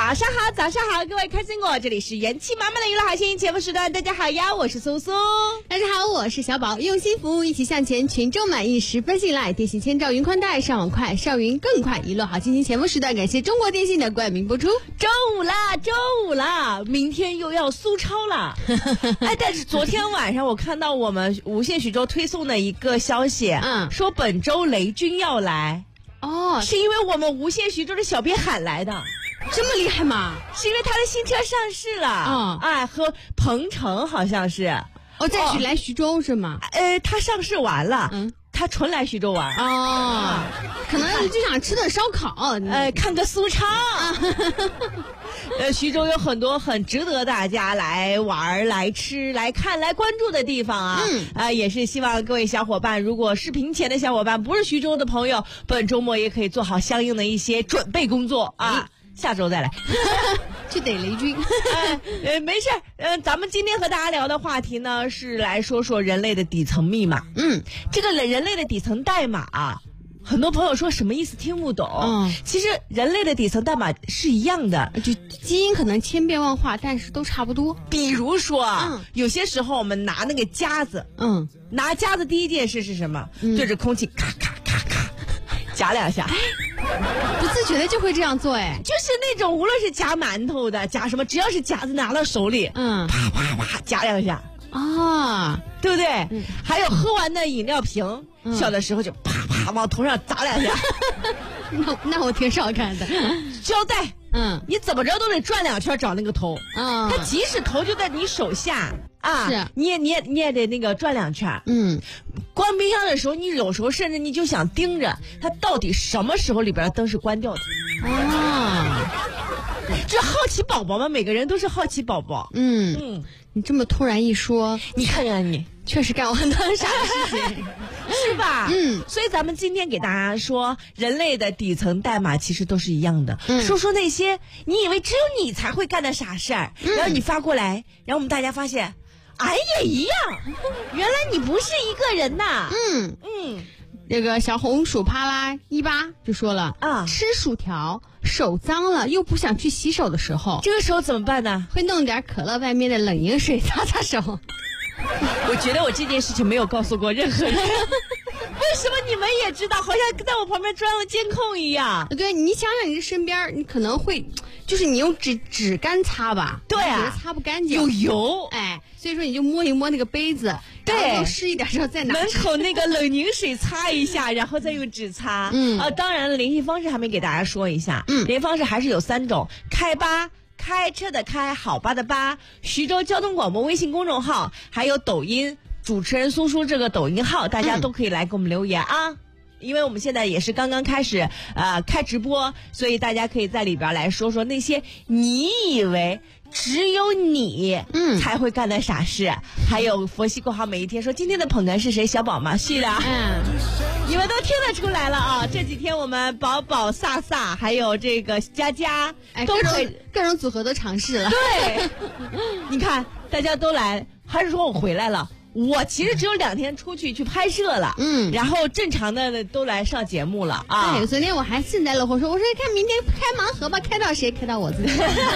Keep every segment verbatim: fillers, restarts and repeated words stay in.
早上好，早上好，各位开心果，这里是元气满满的娱乐好心节目时段，大家好呀，我是苏苏。 大家好，我是小宝，用心服务，一起向前，群众满意，十分信赖，电信千兆云宽带，上网快，上云更快，娱乐好心情节目时段，感谢中国电信的冠名播出。 周五啦，周五啦，明天又要苏超了。哎，但是昨天晚上我看到我们无线徐州推送的一个消息， 嗯， 说本周雷军要来。 哦， 是因为我们无线徐州的小编喊来的。 这么厉害吗？ 是因为他的新车上市了， 嗯， 哎，和鹏程好像是， 哦，再去来徐州是吗？ 呃，他上市完了， 嗯， 他纯来徐州玩， 哦，可能就想吃顿烧烤， 呃，看个苏超，呃，徐州有很多很值得大家来玩、来吃、来看、来关注的地方啊， 嗯， 啊、呃，也是希望各位小伙伴，如果视频前的小伙伴不是徐州的朋友，本周末也可以做好相应的一些准备工作啊。嗯，下周再来去逮雷军。 哎，呃，没事，呃，咱们今天和大家聊的话题呢，是来说说人类的底层密码。 嗯， 这个人类的底层代码啊，很多朋友说什么意思听不懂。 嗯， 其实人类的底层代码是一样的， 就基因可能千变万化，但是都差不多。 比如说啊， 嗯， 有些时候我们拿那个夹子， 嗯， 拿夹子第一件事是什么？ 嗯， 对着空气咔咔咔咔夹两下。 不自觉的就会这样做，哎， 就是那种无论是夹馒头的，夹什么，只要是夹子拿到手里， 嗯， 啪啪啪夹两下， 啊， 对不对？ 嗯， 还有喝完的饮料瓶，嗯，小的时候就啪啪往头上砸两下。 那那我挺少看的。 胶带， 嗯， 你怎么着都得转两圈找那个头， 嗯， 它即使头就在你手下啊， 是， 你也你也你也得那个转两圈。 嗯， 关冰箱的时候，你有时候甚至你就想盯着它到底什么时候里边的灯是关掉的。 啊， 这好奇宝宝嘛，每个人都是好奇宝宝。 嗯嗯，你这么突然一说， 你看看你， 确实干过很多傻事情， 是吧？ 嗯， 所以咱们今天给大家说，人类的底层代码其实都是一样的。嗯，说说那些你以为只有你才会干的傻事儿，嗯，然后你发过来，然后我们大家发现，俺也一样，原来你不是一个人呐。 嗯嗯。那个小红薯啪啦一八就说了啊，吃薯条手脏了又不想去洗手的时候， 这个时候怎么办呢？ 会弄点可乐外面的冷饮水擦擦手。 我觉得我这件事情没有告诉过任何人。为什么你们也知道？好像在我旁边装了监控一样。 对，你想想，你这身边你可能会，就是你用纸纸干擦吧， 对啊， 擦不干净， 有油， 哎，所以说你就摸一摸那个杯子， 对， 多湿一点之后再拿门口那个冷凝水擦一下，然后再用纸擦。嗯啊，当然了，联系方式还没给大家说一下。嗯，联系方式还是有三种：开吧。开车的开，好吧的吧，徐州交通广播微信公众号，还有抖音主持人苏苏这个抖音号，大家都可以来给我们留言啊。嗯，因为我们现在也是刚刚开始呃开直播，所以大家可以在里边来说说那些你以为只有你嗯才会干的傻事。嗯，还有佛系过好每一天说今天的捧哏是谁？小宝吗？是的。嗯，你们都听得出来了啊！这几天我们宝宝、飒飒还有这个佳佳， 哎，各种各种组合都尝试了。 对，你看大家都来，还是说我回来了？我其实只有两天出去去拍摄了，嗯，然后正常的都来上节目了啊。 对，昨天我还幸灾乐祸说，我说看明天开盲盒吧，开到谁？开到我自己。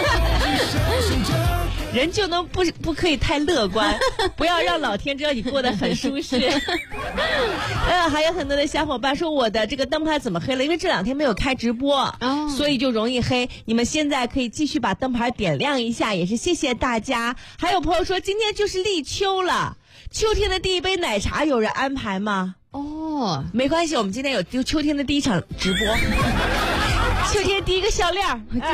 人就能不不可以太乐观，不要让老天知道你过得很舒适。呃，还有很多的小伙伴说我的这个灯牌怎么黑了？因为这两天没有开直播，哦，所以就容易黑。你们现在可以继续把灯牌点亮一下，也是谢谢大家。还有朋友说今天就是立秋了。秋天的第一杯奶茶有人安排吗？哦，没关系，我们今天有秋天的第一场直播，秋天第一个笑料。